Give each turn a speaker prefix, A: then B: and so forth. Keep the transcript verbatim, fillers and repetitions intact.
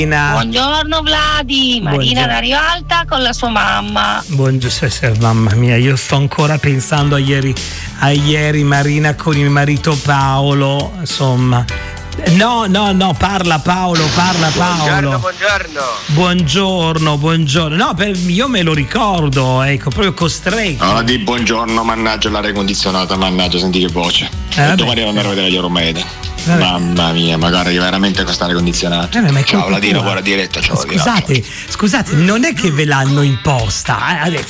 A: Buongiorno Vladi, Marina da Rivalta con la sua mamma.
B: Buongiorno, mamma mia, io sto ancora pensando a ieri, a ieri Marina con il marito Paolo, insomma. No, no, no, parla Paolo, parla Paolo.
C: Buongiorno, buongiorno.
B: Buongiorno, buongiorno. No, per, io me lo ricordo, ecco, proprio costretto.
C: No, di buongiorno, mannaggia l'aria condizionata, mannaggia, senti che voce.
B: Eh,
C: domani devo andare a vedere gli Euromede. Mamma mia, magari veramente con st'aria condizionata.
B: Eh,
C: ciao Vladino, buona diretta, ciao.
B: Scusate, scusate, non è che ve l'hanno imposta, eh?